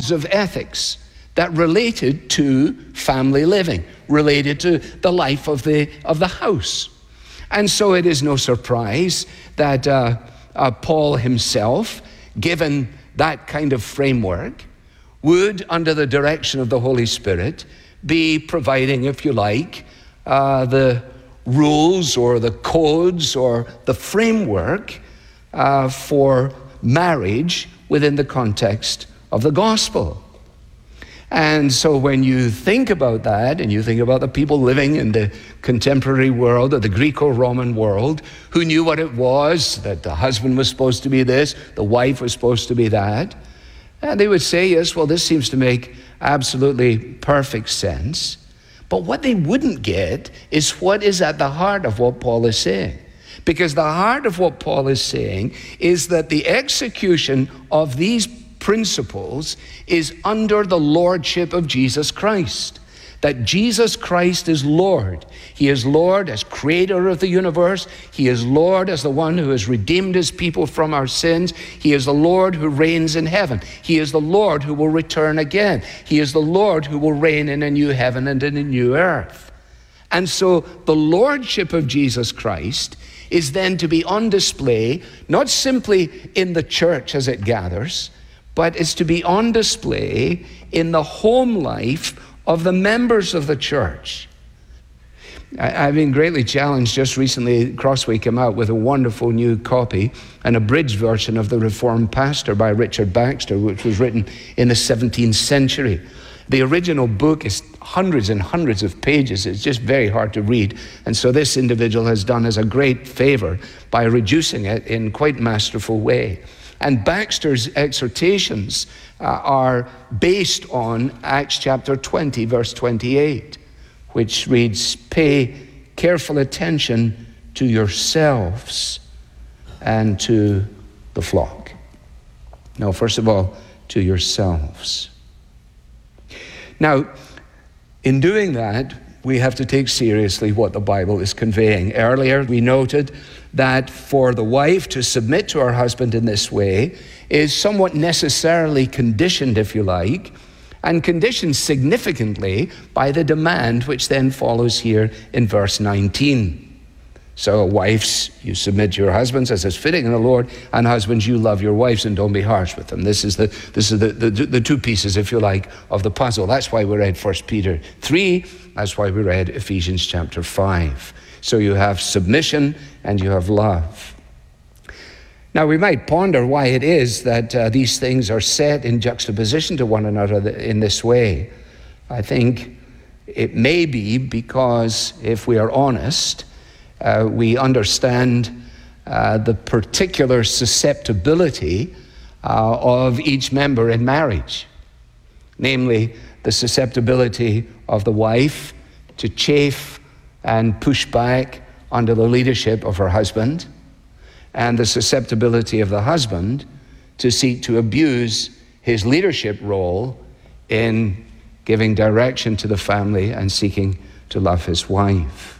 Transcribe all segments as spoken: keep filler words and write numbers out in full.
codes of ethics that related to family living, related to the life of the, of the house. And so it is no surprise that uh, uh, Paul himself, given that kind of framework, would, under the direction of the Holy Spirit, be providing, if you like, uh, the rules or the codes or the framework uh, for marriage within the context of the gospel. And so when you think about that, and you think about the people living in the contemporary world, or the Greco-Roman world, who knew what it was, that the husband was supposed to be this, the wife was supposed to be that, and they would say, yes, well, this seems to make absolutely perfect sense. But what they wouldn't get is what is at the heart of what Paul is saying. Because the heart of what Paul is saying is that the execution of these principles is under the lordship of Jesus Christ. That Jesus Christ is Lord. He is Lord as creator of the universe. He is Lord as the one who has redeemed his people from our sins. He is the Lord who reigns in heaven. He is the Lord who will return again. He is the Lord who will reign in a new heaven and in a new earth. And so the lordship of Jesus Christ is then to be on display, not simply in the church as it gathers, but is to be on display in the home life of the members of the church. I've been greatly challenged. Just recently, Crossway came out with a wonderful new copy, an abridged version of The Reformed Pastor by Richard Baxter, which was written in the seventeenth century. The original book is hundreds and hundreds of pages. It's just very hard to read. And so this individual has done us a great favor by reducing it in quite masterful way. And Baxter's exhortations uh, are based on Acts chapter twenty, verse twenty-eight, which reads, "Pay careful attention to yourselves and to the flock." Now, first of all, to yourselves. Now, in doing that, we have to take seriously what the Bible is conveying. Earlier, we noted that for the wife to submit to her husband in this way is somewhat necessarily conditioned, if you like, and conditioned significantly by the demand which then follows here in verse nineteen. So wives, you submit to your husbands as is fitting in the Lord, and husbands, you love your wives and don't be harsh with them. This is the this is the, the, the two pieces, if you like, of the puzzle. That's why we read First Peter three. That's why we read Ephesians chapter five. So you have submission and you have love. Now we might ponder why it is that uh, these things are set in juxtaposition to one another in this way. I think it may be because, if we are honest, uh, we understand uh, the particular susceptibility uh, of each member in marriage. Namely, the susceptibility of the wife to chafe and push back under the leadership of her husband, and the susceptibility of the husband to seek to abuse his leadership role in giving direction to the family and seeking to love his wife.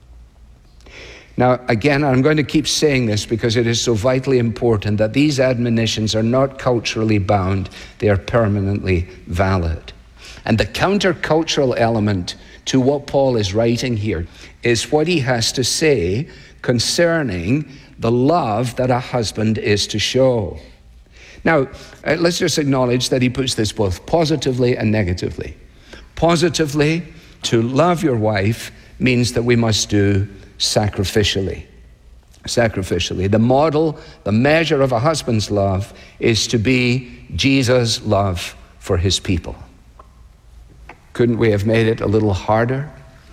Now, again, I'm going to keep saying this because it is so vitally important that these admonitions are not culturally bound, they are permanently valid. And the countercultural element to what Paul is writing here is what he has to say concerning the love that a husband is to show. Now, uh, let's just acknowledge that he puts this both positively and negatively. Positively, to love your wife means that we must do sacrificially. Sacrificially. The model, the measure of a husband's love is to be Jesus' love for his people. Couldn't we have made it a little harder?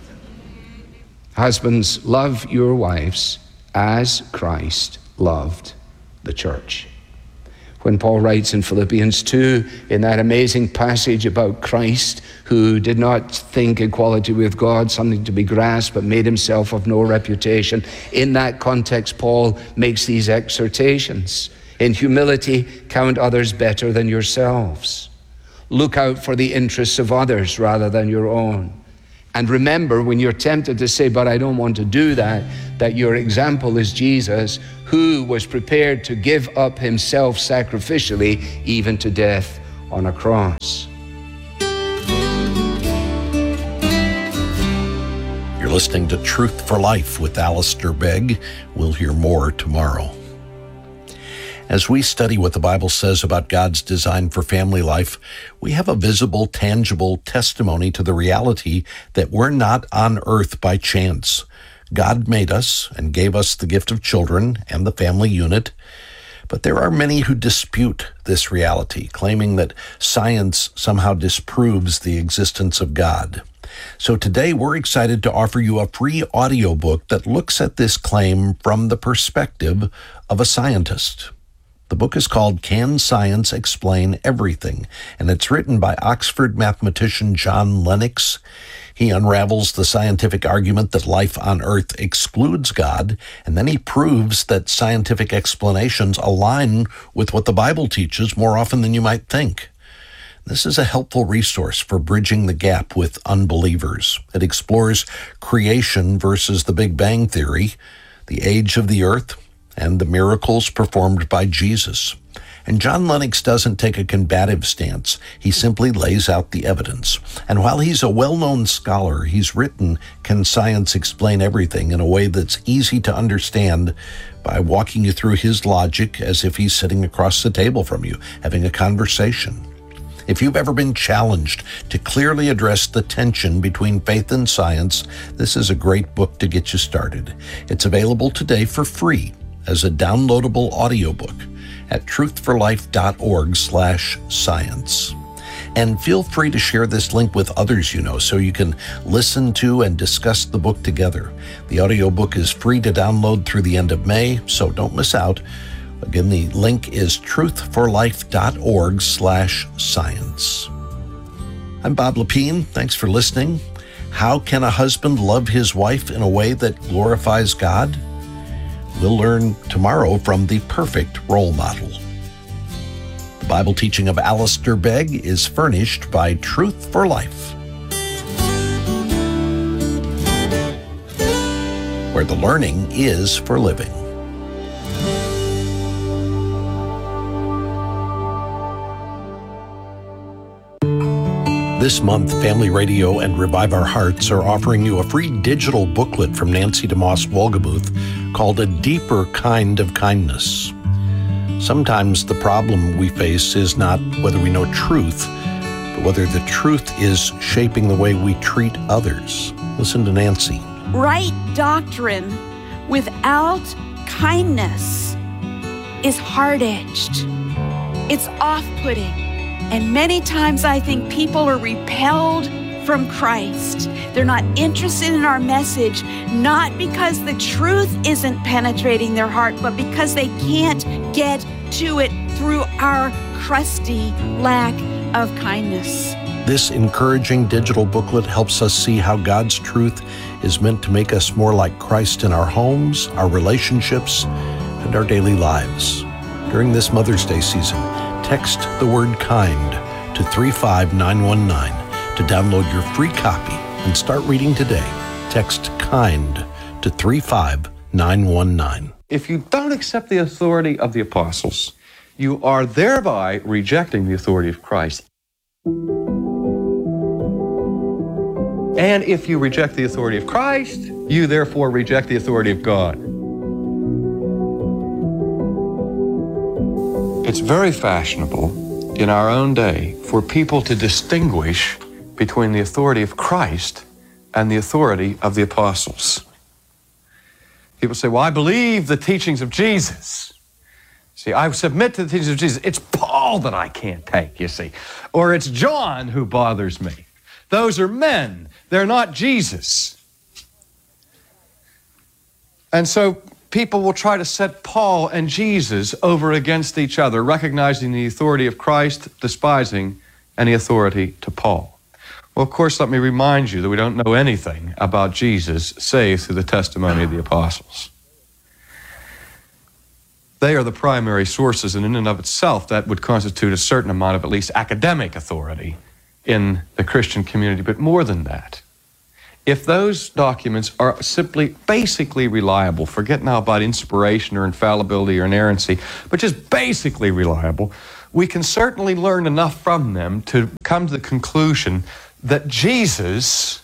Husbands, love your wives as Christ loved the church. When Paul writes in Philippians two, in that amazing passage about Christ, who did not think equality with God something to be grasped, but made himself of no reputation, in that context, Paul makes these exhortations. In humility, count others better than yourselves. Look out for the interests of others rather than your own. And remember, when you're tempted to say, but I don't want to do that, that your example is Jesus, who was prepared to give up himself sacrificially, even to death on a cross. You're listening to Truth for Life with Alistair Begg. We'll hear more tomorrow. As we study what the Bible says about God's design for family life, we have a visible, tangible testimony to the reality that we're not on earth by chance. God made us and gave us the gift of children and the family unit. But there are many who dispute this reality, claiming that science somehow disproves the existence of God. So today we're excited to offer you a free audiobook that looks at this claim from the perspective of a scientist. The book is called Can Science Explain Everything? And it's written by Oxford mathematician John Lennox. He unravels the scientific argument that life on Earth excludes God, and then he proves that scientific explanations align with what the Bible teaches more often than you might think. This is a helpful resource for bridging the gap with unbelievers. It explores creation versus the Big Bang Theory, the age of the earth, and the miracles performed by Jesus. And John Lennox doesn't take a combative stance. He simply lays out the evidence. And while he's a well-known scholar, he's written Can Science Explain Everything? In a way that's easy to understand by walking you through his logic as if he's sitting across the table from you, having a conversation. If you've ever been challenged to clearly address the tension between faith and science, this is a great book to get you started. It's available today for free as a downloadable audiobook at truthforlife.org slash science. And feel free to share this link with others you know so you can listen to and discuss the book together. The audiobook is free to download through the end of May, so don't miss out. Again, the link is truthforlife.org slash science. I'm Bob Lepine. Thanks for listening. How can a husband love his wife in a way that glorifies God? We'll learn tomorrow from the perfect role model. The Bible teaching of Alistair Begg is furnished by Truth for Life, where the learning is for living. This month, Family Radio and Revive Our Hearts are offering you a free digital booklet from Nancy DeMoss Wolgemuth called A Deeper Kind of Kindness. Sometimes the problem we face is not whether we know truth, but whether the truth is shaping the way we treat others. Listen to Nancy. Right doctrine without kindness is hard-edged. It's off-putting. And many times I think people are repelled from Christ. They're not interested in our message, not because the truth isn't penetrating their heart, but because they can't get to it through our crusty lack of kindness. This encouraging digital booklet helps us see how God's truth is meant to make us more like Christ in our homes, our relationships, and our daily lives. During this Mother's Day season, text the word kind to three five nine one nine to download your free copy and start reading today. Text kind to three five nine one nine. If you don't accept the authority of the apostles, you are thereby rejecting the authority of Christ. And if you reject the authority of Christ, you therefore reject the authority of God. It's very fashionable in our own day for people to distinguish between the authority of Christ and the authority of the apostles. People say, well, I believe the teachings of Jesus. See, I submit to the teachings of Jesus. It's Paul that I can't take, you see. Or it's John who bothers me. Those are men. They're not Jesus. And so people will try to set Paul and Jesus over against each other, recognizing the authority of Christ, despising any authority to Paul. Well, of course, let me remind you that we don't know anything about Jesus save through the testimony of the apostles. They are the primary sources, and in and of itself, that would constitute a certain amount of at least academic authority in the Christian community, but more than that. If those documents are simply basically reliable, forget now about inspiration or infallibility or inerrancy, but just basically reliable, we can certainly learn enough from them to come to the conclusion that Jesus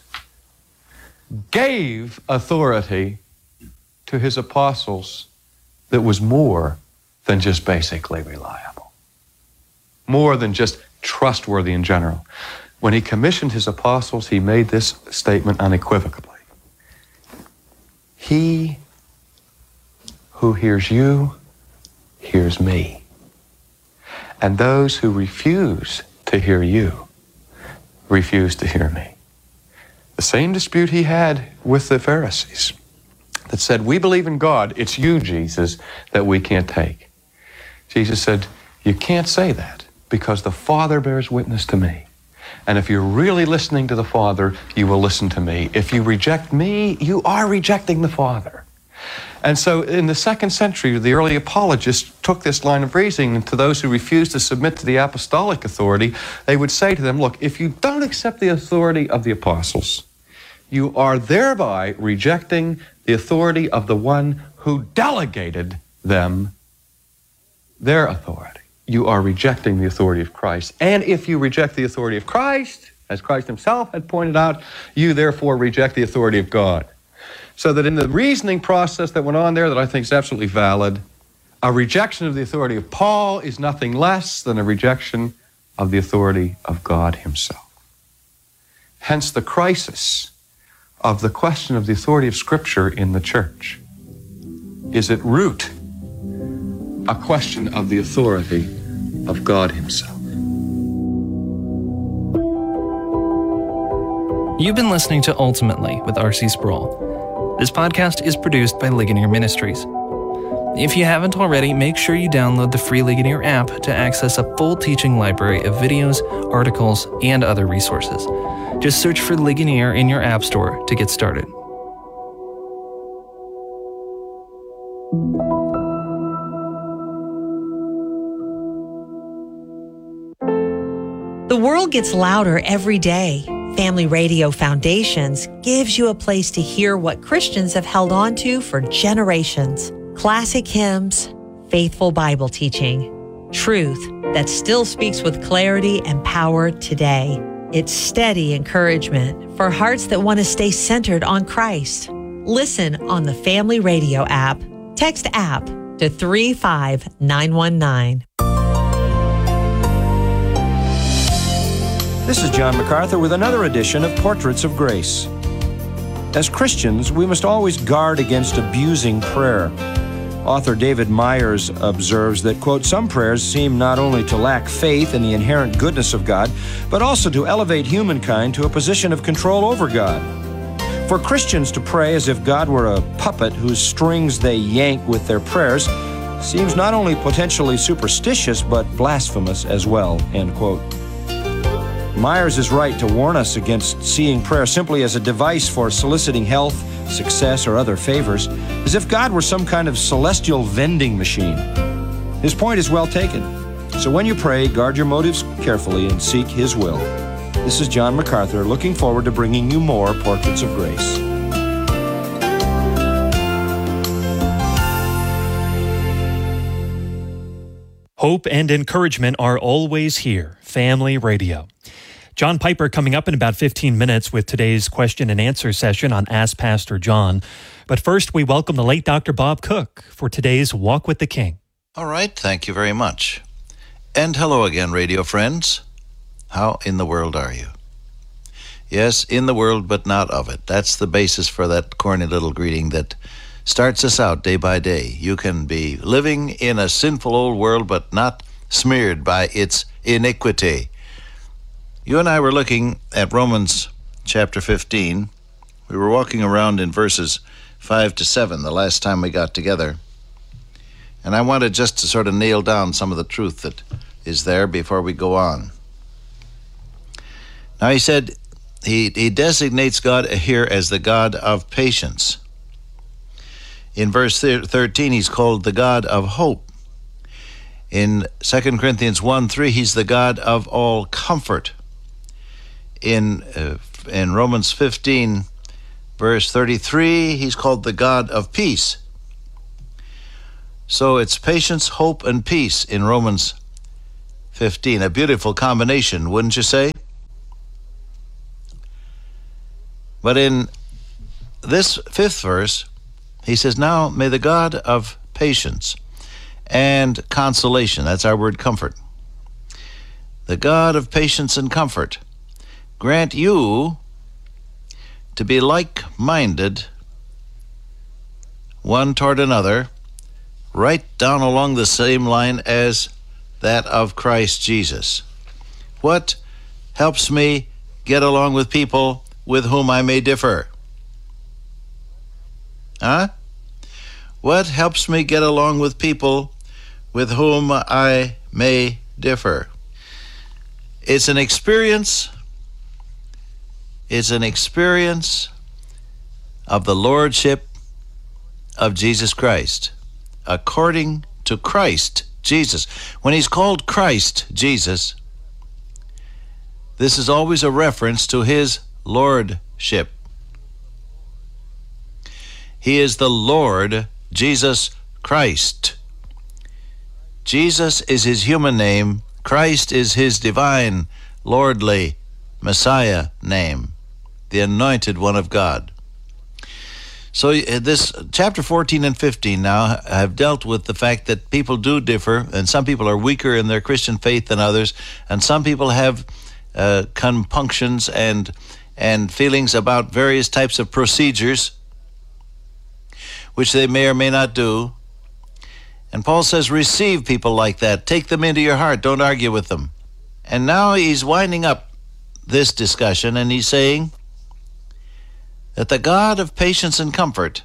gave authority to his apostles that was more than just basically reliable, more than just trustworthy in general. When he commissioned his apostles, he made this statement unequivocally. He who hears you hears me. And those who refuse to hear you refuse to hear me. The same dispute he had with the Pharisees that said, we believe in God, it's you, Jesus, that we can't take. Jesus said, you can't say that because the Father bears witness to me. And if you're really listening to the Father, you will listen to me. If you reject me, you are rejecting the Father. And so in the second century, the early apologists took this line of reasoning, and to those who refused to submit to the apostolic authority, they would say to them, look, if you don't accept the authority of the apostles, you are thereby rejecting the authority of the one who delegated them their authority. You are rejecting the authority of Christ. And if you reject the authority of Christ, as Christ himself had pointed out, you therefore reject the authority of God. So that in the reasoning process that went on there that I think is absolutely valid, a rejection of the authority of Paul is nothing less than a rejection of the authority of God himself. Hence the crisis of the question of the authority of Scripture in the church is at root a question of the authority of God himself. You've been listening to Ultimately with R C Sproul. This podcast is produced by Ligonier Ministries. If you haven't already, make sure you download the free Ligonier app to access a full teaching library of videos, articles, and other resources. Just search for Ligonier in your app store to get started. The world gets louder every day. Family Radio Foundations gives you a place to hear what Christians have held on to for generations. Classic hymns, faithful Bible teaching, truth that still speaks with clarity and power today. It's steady encouragement for hearts that want to stay centered on Christ. Listen on the Family Radio app. Text app to three five nine one nine. This is John MacArthur with another edition of Portraits of Grace. As Christians, we must always guard against abusing prayer. Author David Myers observes that, quote, some prayers seem not only to lack faith in the inherent goodness of God, but also to elevate humankind to a position of control over God. For Christians to pray as if God were a puppet whose strings they yank with their prayers seems not only potentially superstitious, but blasphemous as well, end quote. Myers is right to warn us against seeing prayer simply as a device for soliciting health, success, or other favors, as if God were some kind of celestial vending machine. His point is well taken. So when you pray, guard your motives carefully and seek His will. This is John MacArthur, looking forward to bringing you more Portraits of Grace. Hope and encouragement are always here. Family Radio. John Piper coming up in about fifteen minutes with today's question and answer session on Ask Pastor John. But first, we welcome the late Doctor Bob Cook for today's Walk with the King. All right, thank you very much. And hello again, radio friends. How in the world are you? Yes, in the world, but not of it. That's the basis for that corny little greeting that starts us out day by day. You can be living in a sinful old world, but not smeared by its iniquity. You and I were looking at Romans chapter fifteen. We were walking around in verses five to seven the last time we got together. And I wanted just to sort of nail down some of the truth that is there before we go on. Now he said, he, he designates God here as the God of patience. In verse thirteen, he's called the God of hope. In Second Corinthians one three, he's the God of all comfort. In uh, in Romans fifteen, verse thirty-three, he's called the God of peace. So it's patience, hope, and peace in Romans fifteen. A beautiful combination, wouldn't you say? But in this fifth verse, he says, now may the God of patience and consolation, that's our word comfort, the God of patience and comfort, grant you to be like-minded one toward another, right down along the same line as that of Christ Jesus. What helps me get along with people with whom I may differ? Huh? What helps me get along with people with whom I may differ? It's an experience. It's an experience of the Lordship of Jesus Christ, according to Christ Jesus. When he's called Christ Jesus, this is always a reference to his Lordship. He is the Lord Jesus Christ. Jesus is his human name. Christ is his divine, lordly Messiah name, the anointed one of God. So this chapter fourteen and fifteen now have dealt with the fact that people do differ, and some people are weaker in their Christian faith than others, and some people have uh, compunctions and and feelings about various types of procedures which they may or may not do. And Paul says, receive people like that. Take them into your heart. Don't argue with them. And now he's winding up this discussion, and he's saying that the God of patience and comfort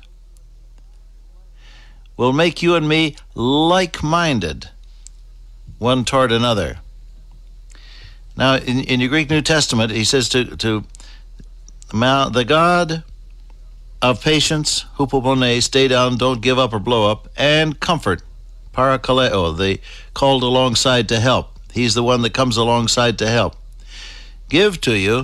will make you and me like-minded one toward another. Now, in, in your Greek New Testament, he says to, to the God of patience, hupomone, stay down, don't give up or blow up, and comfort, parakaleo, the called alongside to help. He's the one that comes alongside to help. Give to you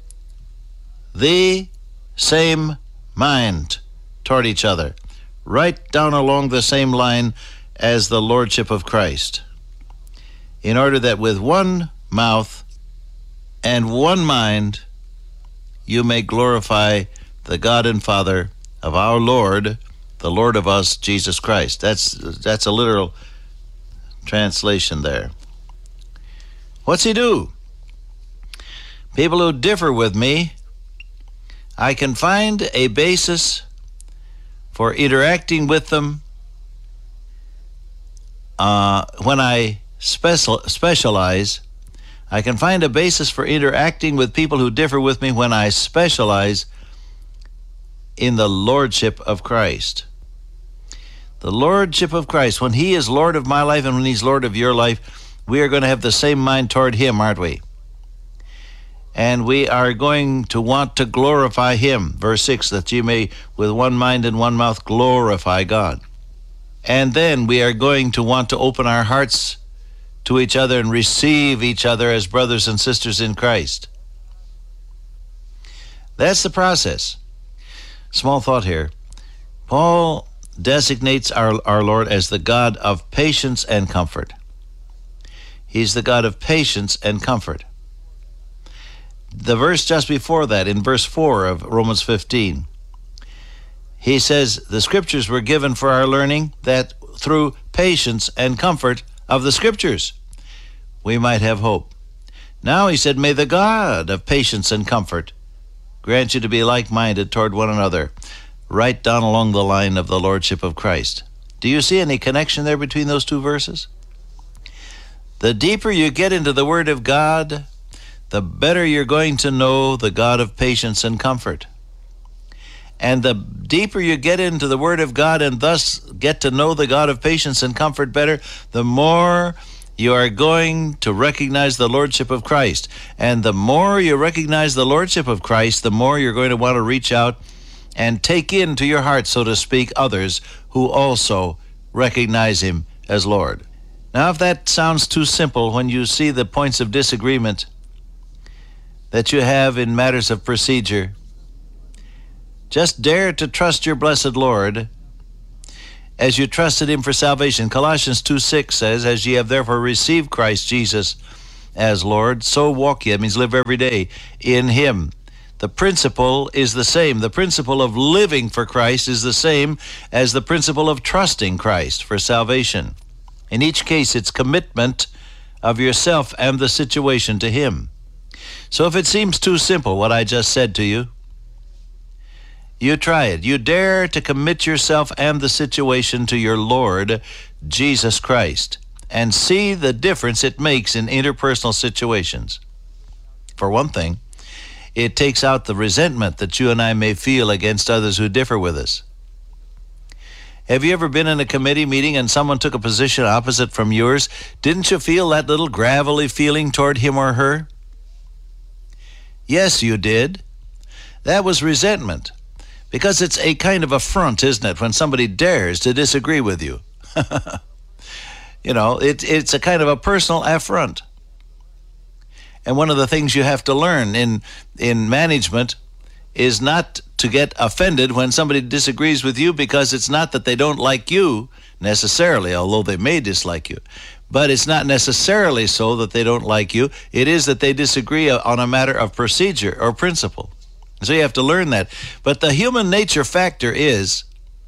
the same mind toward each other, right down along the same line as the Lordship of Christ, in order that with one mouth and one mind you may glorify the God and Father of our Lord, the Lord of us, Jesus Christ. That's that's a literal translation there. What's he do? People who differ with me, I can find a basis for interacting with them uh, when I special, specialize. I can find a basis for interacting with people who differ with me when I specialize in the Lordship of Christ. The Lordship of Christ. When he is Lord of my life and when he's Lord of your life, we are going to have the same mind toward him, aren't we? And we are going to want to glorify him. Verse six, that ye may with one mind and one mouth glorify God. And then we are going to want to open our hearts to each other and receive each other as brothers and sisters in Christ. That's the process. Small thought here. Paul designates our, our Lord as the God of patience and comfort. He's the God of patience and comfort. The verse just before that, in verse four of Romans fifteen, he says, the scriptures were given for our learning, that through patience and comfort of the scriptures we might have hope. Now he said, may the God of patience and comfort grant you to be like-minded toward one another, right down along the line of the Lordship of Christ. Do you see any connection there between those two verses? The deeper you get into the Word of God, the better you're going to know the God of patience and comfort. And the deeper you get into the Word of God and thus get to know the God of patience and comfort better, the more you are going to recognize the Lordship of Christ. And the more you recognize the Lordship of Christ, the more you're going to want to reach out and take into your heart, so to speak, others who also recognize him as Lord. Now, if that sounds too simple when you see the points of disagreement that you have in matters of procedure, just dare to trust your blessed Lord as you trusted him for salvation. Colossians two six says, as ye have therefore received Christ Jesus as Lord, so walk ye. That means live every day in him. The principle is the same. The principle of living for Christ is the same as the principle of trusting Christ for salvation. In each case, it's commitment of yourself and the situation to him. So if it seems too simple, what I just said to you, you try it. You dare to commit yourself and the situation to your Lord, Jesus Christ, and see the difference it makes in interpersonal situations. For one thing, it takes out the resentment that you and I may feel against others who differ with us. Have you ever been in a committee meeting and someone took a position opposite from yours? Didn't you feel that little gravelly feeling toward him or her? Yes, you did. That was resentment. Because it's a kind of affront, isn't it, when somebody dares to disagree with you? You know, it, it's a kind of a personal affront. And one of the things you have to learn in, in management is not to get offended when somebody disagrees with you, because it's not that they don't like you necessarily, although they may dislike you. But it's not necessarily so that they don't like you. It is that they disagree on a matter of procedure or principle. So you have to learn that. But the human nature factor is,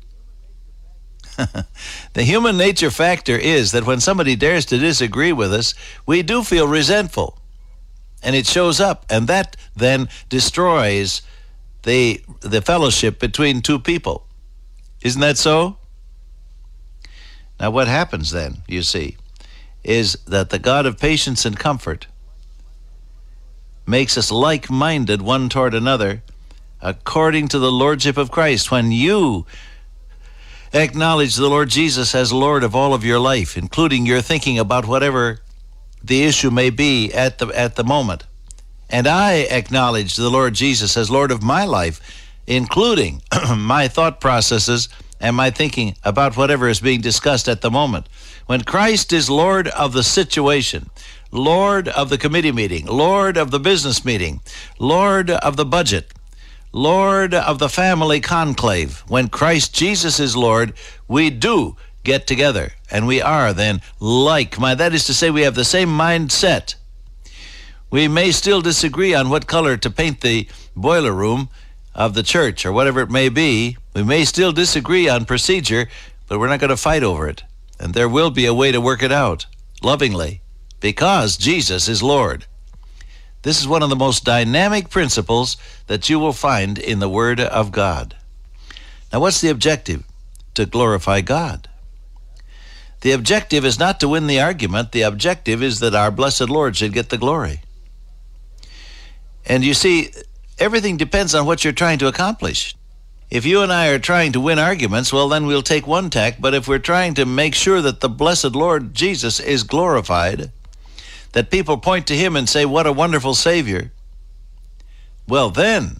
the human nature factor is that when somebody dares to disagree with us, we do feel resentful. And it shows up. And that then destroys the, the fellowship between two people. Isn't that so? Now what happens then, you see, is that the God of patience and comfort makes us like-minded one toward another according to the lordship of Christ. When you acknowledge the Lord Jesus as Lord of all of your life, including your thinking about whatever the issue may be at the at the moment, and I acknowledge the Lord Jesus as Lord of my life, including my thought processes and my thinking about whatever is being discussed at the moment. When Christ is Lord of the situation, Lord of the committee meeting, Lord of the business meeting, Lord of the budget, Lord of the family conclave, when Christ Jesus is Lord, we do get together, and we are then like minded. That is to say, we have the same mindset. We may still disagree on what color to paint the boiler room of the church or whatever it may be. We may still disagree on procedure, but we're not going to fight over it. And there will be a way to work it out lovingly, because Jesus is Lord. This is one of the most dynamic principles that you will find in the Word of God. Now, what's the objective? To glorify God. The objective is not to win the argument. The objective is that our blessed Lord should get the glory. And you see, everything depends on what you're trying to accomplish. If you and I are trying to win arguments, well, then we'll take one tack. But if we're trying to make sure that the blessed Lord Jesus is glorified, that people point to him and say, what a wonderful Savior, well, then,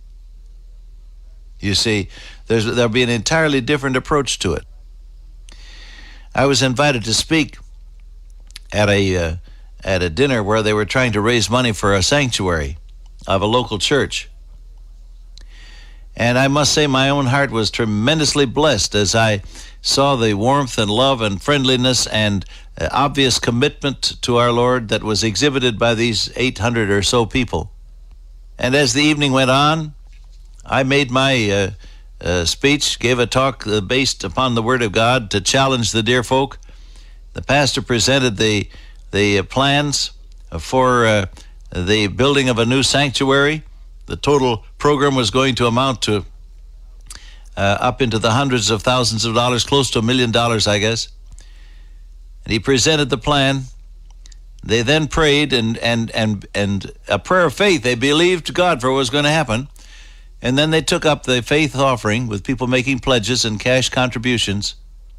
you see, there's, there'll be an entirely different approach to it. I was invited to speak at a uh, at a dinner where they were trying to raise money for a sanctuary of a local church. And I must say my own heart was tremendously blessed as I saw the warmth and love and friendliness and uh, obvious commitment to our Lord that was exhibited by these eight hundred or so people. And as the evening went on, I made my uh, uh, speech, gave a talk uh, based upon the Word of God to challenge the dear folk. The pastor presented the, the uh, plans for uh, the building of a new sanctuary. The total program was going to amount to uh, up into the hundreds of thousands of dollars, close to a million dollars, I guess. And he presented the plan. They then prayed, and and and and a prayer of faith. They believed God for what was going to happen. And then they took up the faith offering with people making pledges and cash contributions.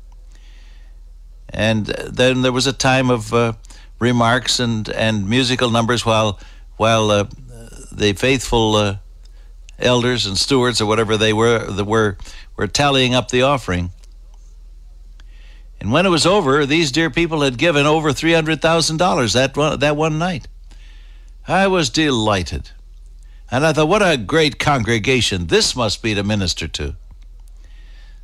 And then there was a time of uh, remarks and, and musical numbers while while uh, the faithful uh, elders and stewards or whatever they were that were were tallying up the offering. And when it was over, these dear people had given over three hundred thousand dollars that one, that one night. I was delighted. And I thought, what a great congregation this must be to minister to.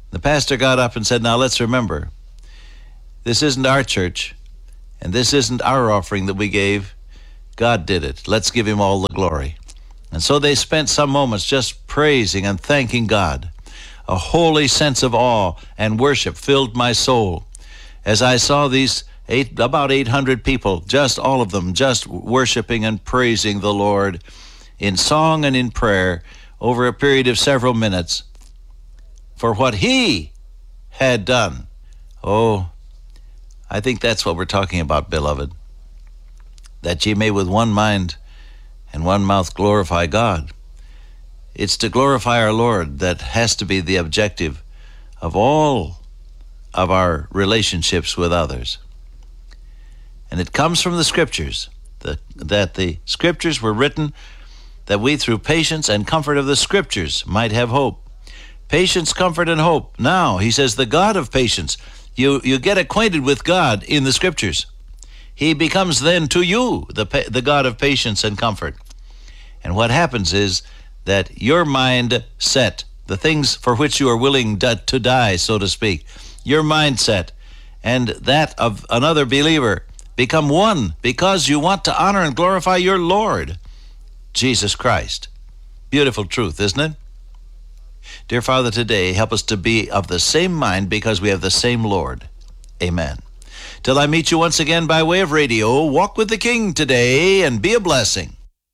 The pastor got up and said, now let's remember, this isn't our church, and this isn't our offering that we gave. God did it. Let's give him all the glory. And so they spent some moments just praising and thanking God. A holy sense of awe and worship filled my soul as I saw these eight, about eight hundred people, just all of them, just worshiping and praising the Lord in song and in prayer over a period of several minutes for what he had done. Oh, I think that's what we're talking about, beloved. That ye may with one mind and one mouth glorify God. It's to glorify our Lord that has to be the objective of all of our relationships with others. And it comes from the Scriptures, the, that the Scriptures were written that we through patience and comfort of the Scriptures might have hope. Patience, comfort, and hope. Now, he says, the God of patience. You, you get acquainted with God in the Scriptures. He becomes then to you the, the God of patience and comfort. And what happens is that your mind set, the things for which you are willing to die, so to speak, your mindset and that of another believer become one because you want to honor and glorify your Lord, Jesus Christ. Beautiful truth, isn't it? Dear Father, today help us to be of the same mind because we have the same Lord. Amen. Till I meet you once again by way of radio, walk with the King today and be a blessing.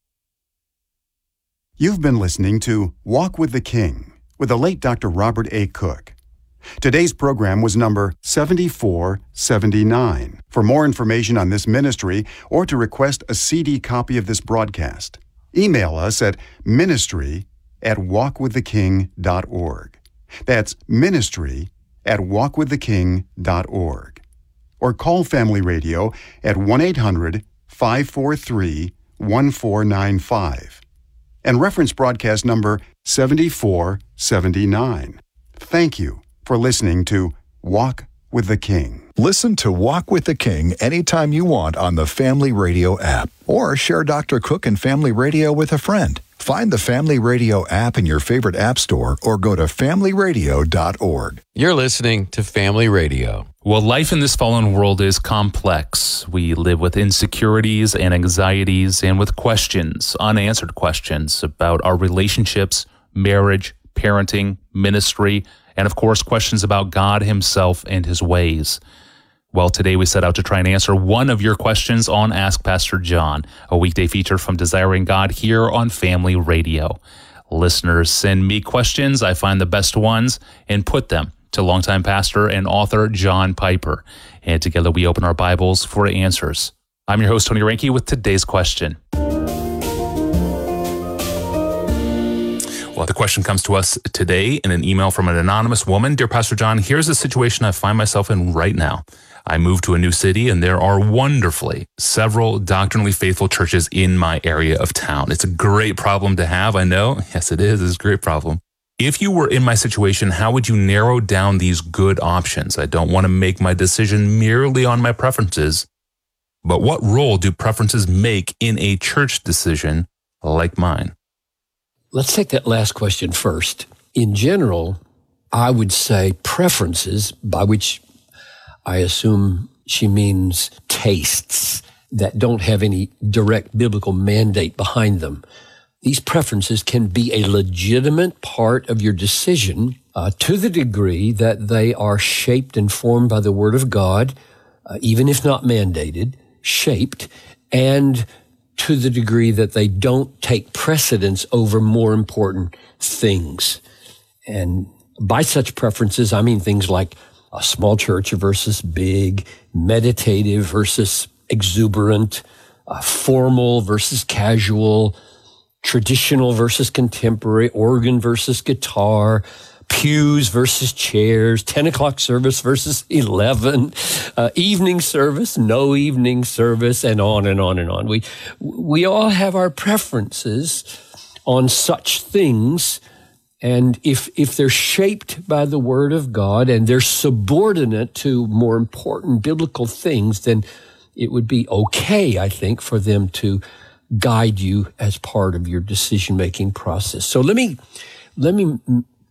You've been listening to Walk with the King with the late Doctor Robert A. Cook. Today's program was number seventy-four seventy-nine. For more information on this ministry or to request a C D copy of this broadcast, email us at ministry at walk with the king dot org. That's ministry at walk with the king dot org. Or call Family Radio at one eight hundred five four three one four nine five and reference broadcast number seventy-four seventy-nine. Thank you for listening to Walk with the King. Listen to Walk with the King anytime you want on the Family Radio app, or share Doctor Cook and Family Radio with a friend. Find the Family Radio app in your favorite app store or go to family radio dot org. You're listening to Family Radio. Well, life in this fallen world is complex. We live with insecurities and anxieties and with questions, unanswered questions about our relationships, marriage, parenting, ministry, and of course, questions about God himself and his ways. Well, today we set out to try and answer one of your questions on Ask Pastor John, a weekday feature from Desiring God here on Family Radio. Listeners send me questions. I find the best ones and put them to longtime pastor and author John Piper. And together we open our Bibles for answers. I'm your host, Tony Reinke, with today's question. Well, the question comes to us today in an email from an anonymous woman. Dear Pastor John, here's the situation I find myself in right now. I moved to a new city, and there are wonderfully several doctrinally faithful churches in my area of town. It's a great problem to have, I know. Yes, it is. It's a great problem. If you were in my situation, how would you narrow down these good options? I don't want to make my decision merely on my preferences, but what role do preferences make in a church decision like mine? Let's take that last question first. In general, I would say preferences, by which I assume she means tastes that don't have any direct biblical mandate behind them. These preferences can be a legitimate part of your decision uh, to the degree that they are shaped and formed by the Word of God, uh, even if not mandated, shaped, and to the degree that they don't take precedence over more important things. And by such preferences, I mean things like a small church versus big, meditative versus exuberant, uh, formal versus casual, traditional versus contemporary, organ versus guitar, pews versus chairs, ten o'clock service versus eleven, uh, evening service, no evening service, and on and on and on. We, we all have our preferences on such things. And if, if they're shaped by the Word of God and they're subordinate to more important biblical things, then it would be okay, I think, for them to guide you as part of your decision-making process. So let me, let me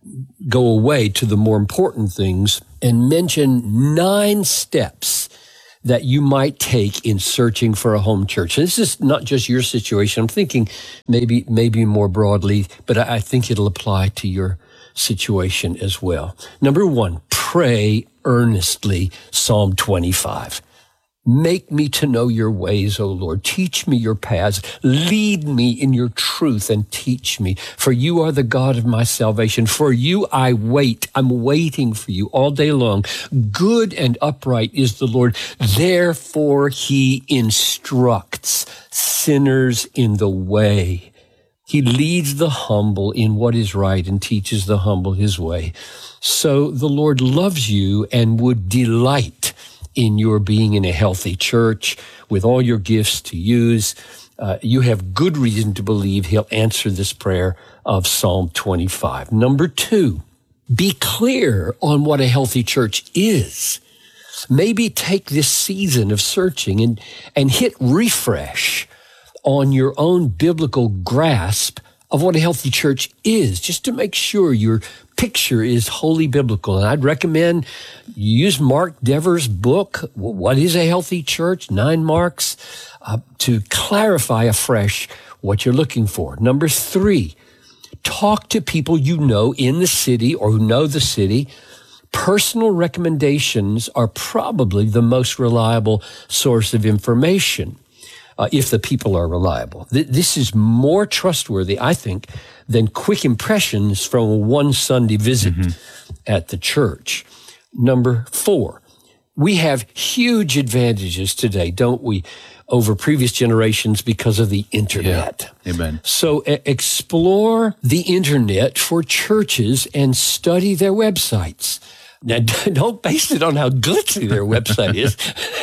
go away to the more important things and mention nine steps that you might take in searching for a home church. And this is not just your situation. I'm thinking maybe maybe more broadly, but I think it'll apply to your situation as well. Number one, pray earnestly, Psalm twenty-five. Make me to know your ways, O Lord. Teach me your paths. Lead me in your truth and teach me. For you are the God of my salvation. For you I wait. I'm waiting for you all day long. Good and upright is the Lord. Therefore he instructs sinners in the way. He leads the humble in what is right and teaches the humble his way. So the Lord loves you and would delight in your being in a healthy church with all your gifts to use. Uh, you have good reason to believe he'll answer this prayer of Psalm twenty-five. Number two, be clear on what a healthy church is. Maybe take this season of searching and, and hit refresh on your own biblical grasp of what a healthy church is, just to make sure your picture is wholly biblical. And I'd recommend you use Mark Dever's book, What is a Healthy Church? Nine Marks, uh, to clarify afresh what you're looking for. Number three, talk to people you know in the city or who know the city. Personal recommendations are probably the most reliable source of information. Uh, if the people are reliable. Th- this is more trustworthy, I think, than quick impressions from a one Sunday visit mm-hmm. at the church. Number four, we have huge advantages today, don't we, over previous generations because of the internet. Yeah. Amen. So uh, explore the internet for churches and study their websites. Now, don't base it on how glitzy their website is.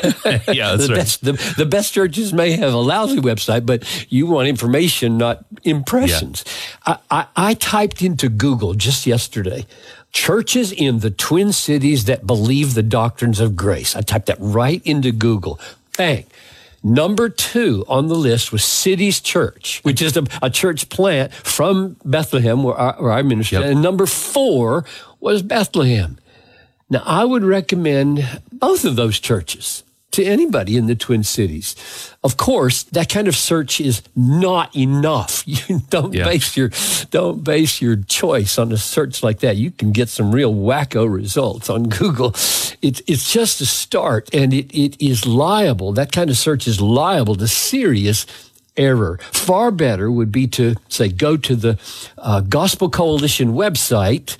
Yeah, that's the right. Best, the, the best churches may have a lousy website, but you want information, not impressions. Yeah. I, I, I typed into Google just yesterday, churches in the Twin Cities that believe the doctrines of grace. I typed that right into Google. Bang. Number two on the list was Cities Church, which is a, a church plant from Bethlehem, where I, where I minister. Yep. And number four was Bethlehem. Now, I would recommend both of those churches to anybody in the Twin Cities. Of course, that kind of search is not enough. You don't yeah. base your don't base your choice on a search like that. You can get some real wacko results on Google. It's it's just a start, and it, it is liable. That kind of search is liable to serious error. Far better would be to, say, go to the uh, Gospel Coalition website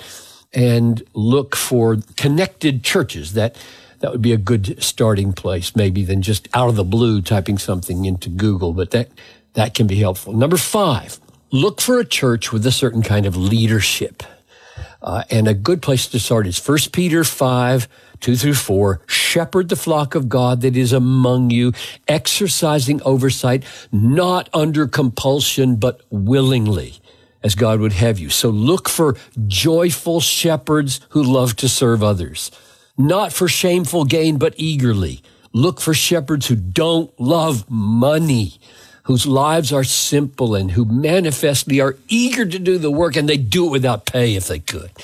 and look for connected churches. That that would be a good starting place, maybe, than just out of the blue typing something into Google, but that that can be helpful. Number five, look for a church with a certain kind of leadership. Uh, and a good place to start is First Peter five, two through four. Shepherd the flock of God that is among you, exercising oversight, not under compulsion, but willingly, as God would have you. So look for joyful shepherds who love to serve others, not for shameful gain, but eagerly. Look for shepherds who don't love money, whose lives are simple and who manifestly are eager to do the work, and they do it without pay if they could.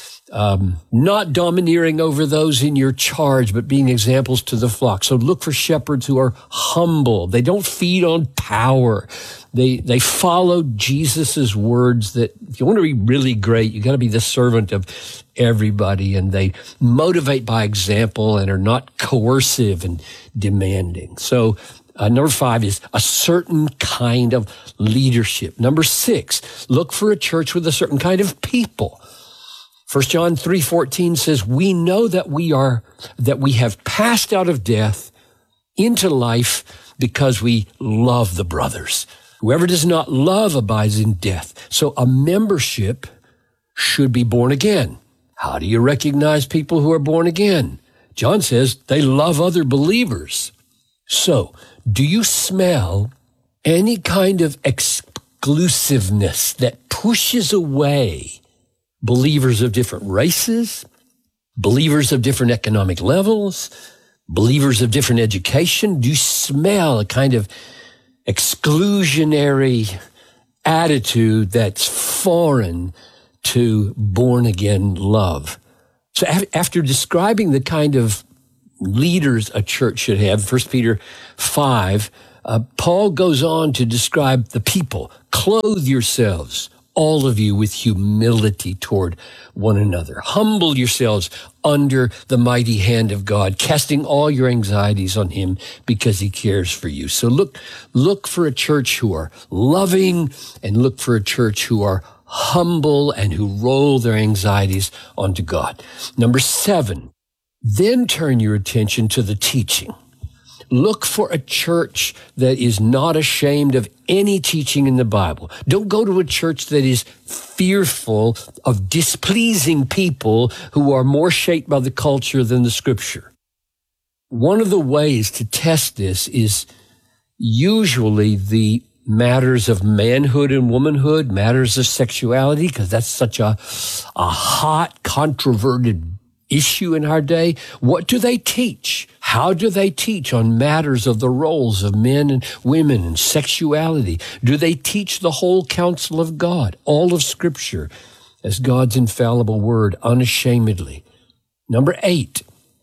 Um, not domineering over those in your charge, but being examples to the flock. So look for shepherds who are humble. They don't feed on power. They they follow Jesus's words that if you want to be really great, you got to be the servant of everybody. And they motivate by example and are not coercive and demanding. So uh, number five is a certain kind of leadership. Number six, look for a church with a certain kind of people. First John three fourteen says, we know that we are, that we have passed out of death into life because we love the brothers. Whoever does not love abides in death. So a membership should be born again. How do you recognize people who are born again? John says they love other believers. So do you smell any kind of exclusiveness that pushes away believers of different races, believers of different economic levels, believers of different education? Do you smell a kind of exclusionary attitude that's foreign to born-again love. So af- after describing the kind of leaders a church should have, First Peter five, uh, Paul goes on to describe the people. Clothe yourselves, all of you, with humility toward one another. Humble yourselves under the mighty hand of God, casting all your anxieties on him because he cares for you. So look, look for a church who are loving, and look for a church who are humble and who roll their anxieties onto God. Number seven, then turn your attention to the teaching. Look for a church that is not ashamed of any teaching in the Bible. Don't go to a church that is fearful of displeasing people who are more shaped by the culture than the Scripture. One of the ways to test this is usually the matters of manhood and womanhood, matters of sexuality, because that's such a, a hot, controverted issue in our day. What do they teach? How do they teach on matters of the roles of men and women and sexuality? Do they teach the whole counsel of God, all of Scripture, as God's infallible word, unashamedly? Number eight,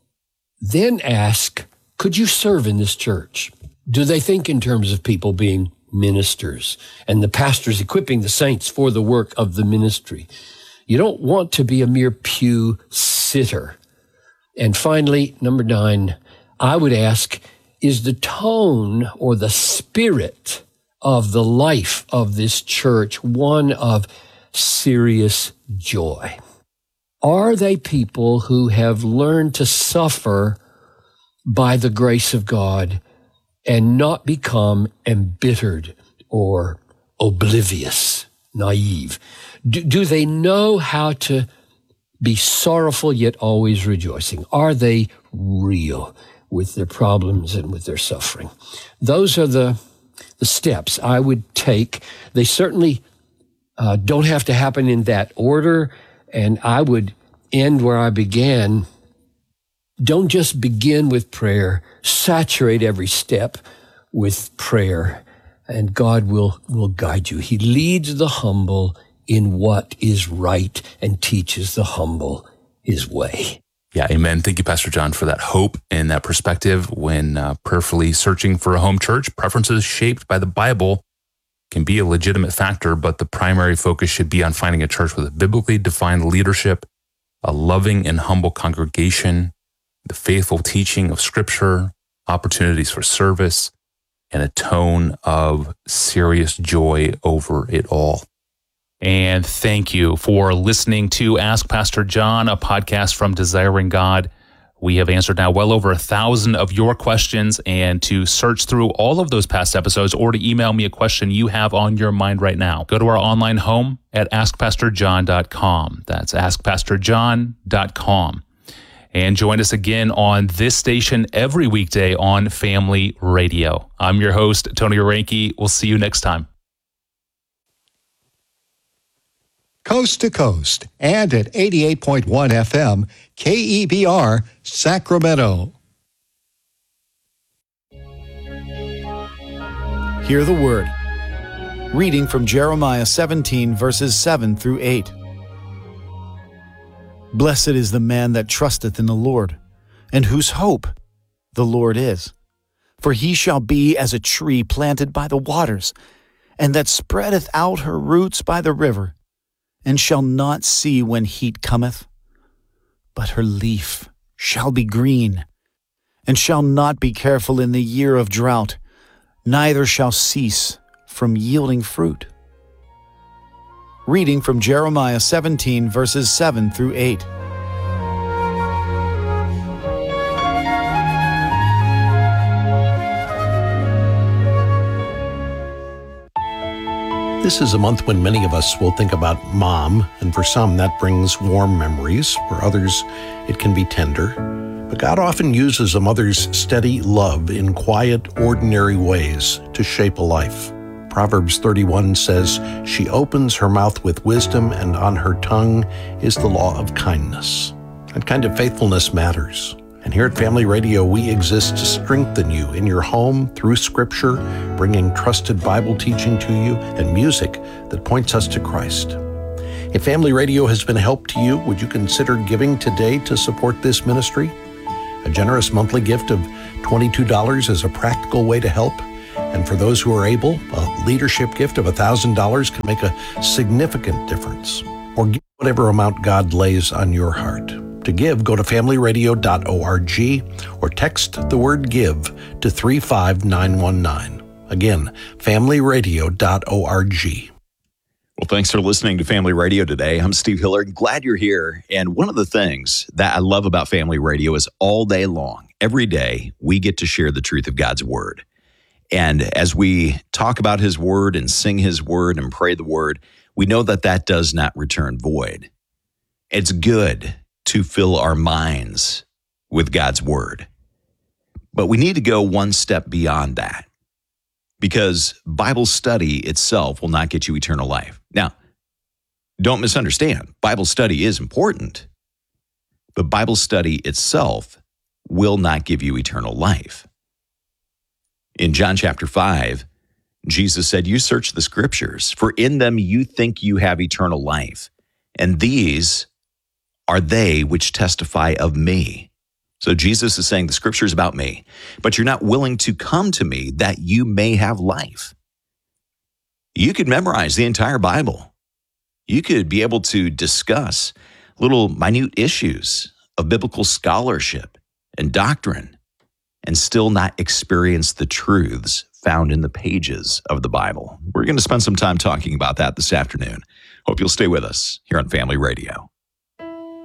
then ask, could you serve in this church? Do they think in terms of people being ministers and the pastors equipping the saints for the work of the ministry? You don't want to be a mere pew sitter. And finally, number nine, I would ask, is the tone or the spirit of the life of this church one of serious joy? Are they people who have learned to suffer by the grace of God and not become embittered or oblivious, naive? Do, do they know how to be sorrowful yet always rejoicing? Are they real with their problems and with their suffering? Those are the, the steps I would take. They certainly uh, don't have to happen in that order, and I would end where I began. Don't just begin with prayer. Saturate every step with prayer, and God will, will guide you. He leads the humble in what is right and teaches the humble his way. Yeah, amen. Thank you, Pastor John, for that hope and that perspective. When uh, prayerfully searching for a home church, preferences shaped by the Bible can be a legitimate factor, but the primary focus should be on finding a church with a biblically defined leadership, a loving and humble congregation, the faithful teaching of Scripture, opportunities for service, and a tone of serious joy over it all. And thank you for listening to Ask Pastor John, a podcast from Desiring God. We have answered now well over a thousand of your questions, and to search through all of those past episodes or to email me a question you have on your mind right now, go to our online home at ask pastor john dot com. That's ask pastor john dot com. And join us again on this station every weekday on Family Radio. I'm your host, Tony Orenke. We'll see you next time. Coast to coast and at eighty-eight point one F M, K E B R, Sacramento. Hear the word. Reading from Jeremiah seventeen, verses seven through eight. Blessed is the man that trusteth in the Lord, and whose hope the Lord is. For he shall be as a tree planted by the waters, and that spreadeth out her roots by the river, and shall not see when heat cometh, but her leaf shall be green, and shall not be careful in the year of drought, neither shall cease from yielding fruit. Reading from Jeremiah seventeen, verses seven through eight. This is a month when many of us will think about mom, and for some that brings warm memories. For others, it can be tender. But God often uses a mother's steady love in quiet, ordinary ways to shape a life. Proverbs thirty-one says, "She opens her mouth with wisdom, and on her tongue is the law of kindness." That kind of faithfulness matters. And here at Family Radio, we exist to strengthen you in your home through Scripture, bringing trusted Bible teaching to you and music that points us to Christ. If Family Radio has been a help to you, would you consider giving today to support this ministry? A generous monthly gift of twenty-two dollars is a practical way to help. And for those who are able, a leadership gift of one thousand dollars can make a significant difference. Or give whatever amount God lays on your heart. To give, go to family radio dot org or text the word GIVE to three five nine one nine. Again, family radio dot org. Well, thanks for listening to Family Radio today. I'm Steve Hillard. Glad you're here. And one of the things that I love about Family Radio is all day long, every day, we get to share the truth of God's Word. And as we talk about His Word and sing His Word and pray the Word, we know that that does not return void. It's good to fill our minds with God's Word. But we need to go one step beyond that, because Bible study itself will not get you eternal life. Now, don't misunderstand. Bible study is important, but Bible study itself will not give you eternal life. In John chapter five, Jesus said, "You search the scriptures, for in them you think you have eternal life, and these are they which testify of me." So Jesus is saying the scripture is about me, but you're not willing to come to me that you may have life. You could memorize the entire Bible. You could be able to discuss little minute issues of biblical scholarship and doctrine and still not experience the truths found in the pages of the Bible. We're going to spend some time talking about that this afternoon. Hope you'll stay with us here on Family Radio.